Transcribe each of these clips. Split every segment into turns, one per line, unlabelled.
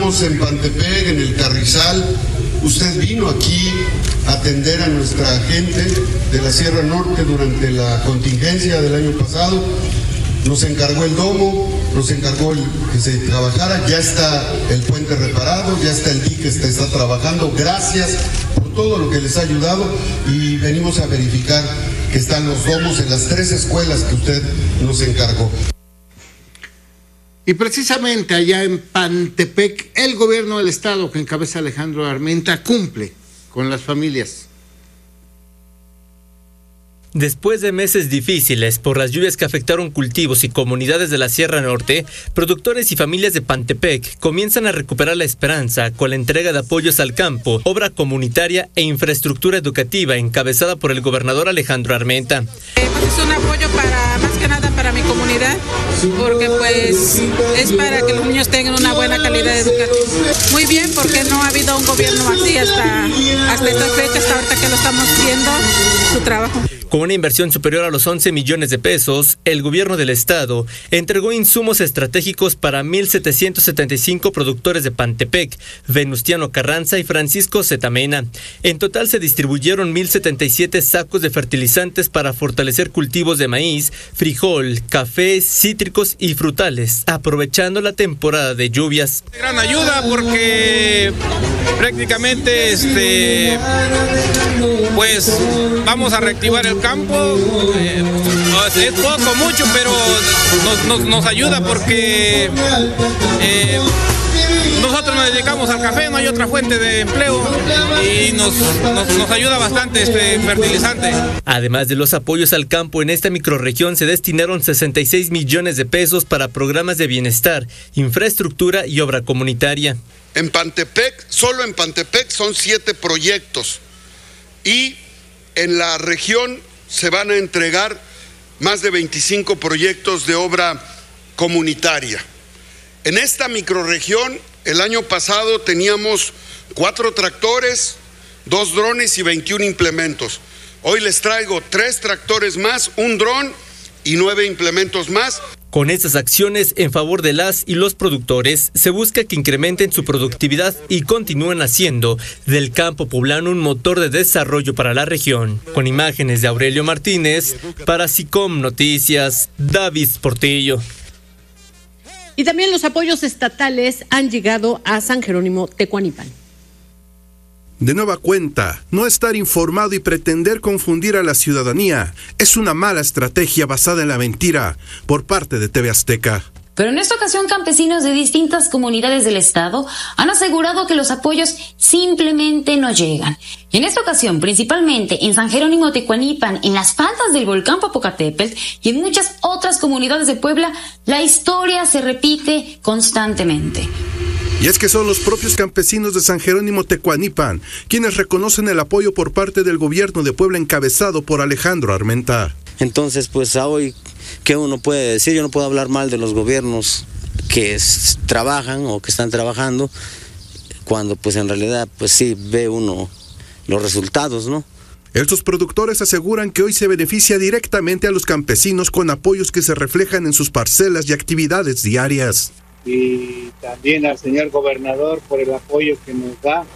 estamos en Pantepec, en el Carrizal. Usted vino aquí a atender a nuestra gente de la Sierra Norte durante la contingencia del año pasado. Nos encargó el domo, nos encargó que se trabajara. Ya está el puente reparado, ya está el dique, está trabajando. Gracias por todo lo que les ha ayudado y venimos a verificar que están los domos en las 3 escuelas que usted nos encargó.
Y precisamente allá en Pantepec, el gobierno del estado que encabeza Alejandro Armenta cumple con las familias.
Después de meses difíciles por las lluvias que afectaron cultivos y comunidades de la Sierra Norte, productores y familias de Pantepec comienzan a recuperar la esperanza con la entrega de apoyos al campo, obra comunitaria e infraestructura educativa encabezada por el gobernador Alejandro Armenta.
Es un apoyo más que nada para mi comunidad, porque pues es para que los niños tengan una buena calidad educativa. Muy bien, porque no ha habido un gobierno así hasta esta fecha, hasta ahorita que lo estamos viendo, su trabajo.
Con una inversión superior a los 11 millones de pesos, el gobierno del estado entregó insumos estratégicos para 1,775 productores de Pantepec, Venustiano Carranza y Francisco Zetamena. En total se distribuyeron 1,077 sacos de fertilizantes para fortalecer cultivos de maíz, frijol, café, cítricos y frutales, aprovechando la temporada de lluvias.
Gran ayuda porque prácticamente pues vamos a reactivar el campo, es poco, mucho, pero nos ayuda porque nosotros nos dedicamos al café, no hay otra fuente de empleo y nos ayuda bastante este fertilizante.
Además de los apoyos al campo, en esta microrregión se destinaron 66 millones de pesos para programas de bienestar, infraestructura y obra comunitaria.
En Pantepec, solo en Pantepec son 7 proyectos y en la región se van a entregar más de 25 proyectos de obra comunitaria. En esta microrregión, el año pasado teníamos 4 tractores, 2 drones y 21 implementos. Hoy les traigo 3 tractores más, un dron y 9 implementos más.
Con estas acciones en favor de las y los productores, se busca que incrementen su productividad y continúen haciendo del campo poblano un motor de desarrollo para la región. Con imágenes de Aurelio Martínez, para SICOM Noticias, David Portillo.
Y también los apoyos estatales han llegado a San Jerónimo Tecuanipan.
De nueva cuenta, no estar informado y pretender confundir a la ciudadanía es una mala estrategia basada en la mentira por parte de TV Azteca.
Pero en esta ocasión, campesinos de distintas comunidades del estado han asegurado que los apoyos simplemente no llegan. Y en esta ocasión, principalmente en San Jerónimo Tecuanipan, en las faldas del volcán Popocatépetl y en muchas otras comunidades de Puebla, la historia se repite constantemente.
Y es que son los propios campesinos de San Jerónimo Tecuanipan quienes reconocen el apoyo por parte del gobierno de Puebla encabezado por Alejandro Armenta.
Entonces, pues hoy, ¿qué uno puede decir? Yo no puedo hablar mal de los gobiernos que trabajan o que están trabajando, cuando pues en realidad pues sí ve uno los resultados, ¿no?
Estos productores aseguran que hoy se beneficia directamente a los campesinos con apoyos que se reflejan en sus parcelas y actividades diarias.
Y también al señor gobernador por el apoyo que nos da.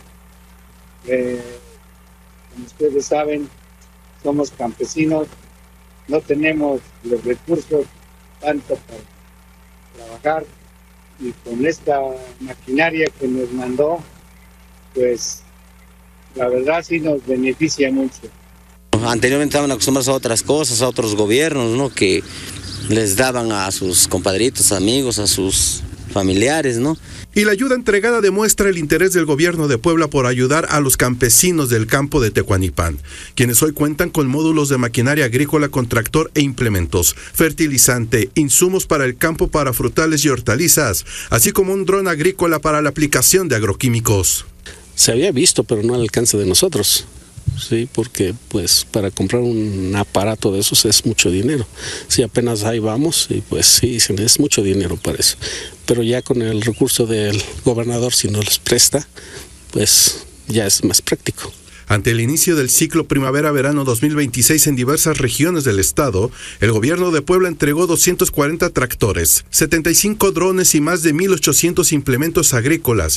Como ustedes saben, somos campesinos, no tenemos los recursos tanto para trabajar, y con esta maquinaria que nos mandó, pues la verdad sí nos beneficia mucho.
Anteriormente estaban acostumbrados a otras cosas, a otros gobiernos, ¿no? Que les daban a sus compadritos, amigos, a sus familiares, ¿no?
Y la ayuda entregada demuestra el interés del gobierno de Puebla por ayudar a los campesinos del campo de Tecuanipan, quienes hoy cuentan con módulos de maquinaria agrícola con tractor e implementos, fertilizante, insumos para el campo para frutales y hortalizas, así como un dron agrícola para la aplicación de agroquímicos.
Se había visto, pero no al alcance de nosotros. Sí, porque pues para comprar un aparato de esos es mucho dinero. Sí, apenas ahí vamos y pues sí, es mucho dinero para eso. Pero ya con el recurso del gobernador, si nos los presta, pues ya es más práctico.
Ante el inicio del ciclo primavera-verano 2026 en diversas regiones del estado, el gobierno de Puebla entregó 240 tractores, 75 drones y más de 1,800 implementos agrícolas,